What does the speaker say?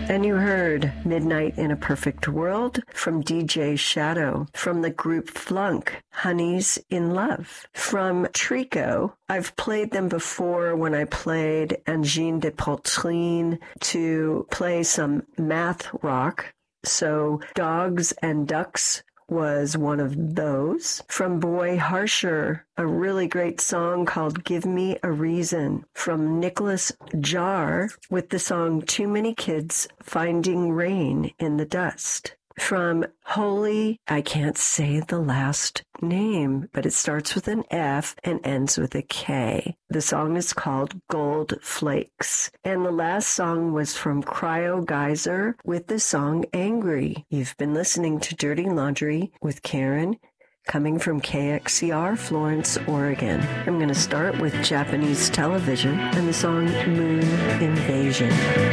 And you heard Midnight in a Perfect World from DJ Shadow. From the group Flunk, Honeys in Love. From Trico, I've played them before when I played Angine de Poltrine to play some math rock. So Dogs and Ducks was one of those. From Boy Harsher, a really great song called Give Me a Reason. From Nicholas Jar with the song Too Many Kids Finding Rain in the Dust. From Holy, I can't say the last name, but it starts with an F and ends with a K. The song is called Gold Flakes. And the last song was from Cryo Geyser with the song Angry. You've been listening to Dirty Laundry with Karen, coming from KXCR, Florence, Oregon. I'm going to start with Japanese television and the song Moon Invasion.